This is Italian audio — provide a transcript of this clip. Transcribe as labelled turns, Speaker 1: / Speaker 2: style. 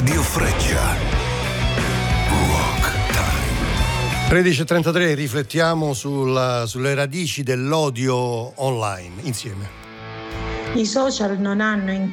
Speaker 1: Radio Freccia. Rock Time.
Speaker 2: 13.33, riflettiamo sulle radici dell'odio online insieme.
Speaker 3: I social non hanno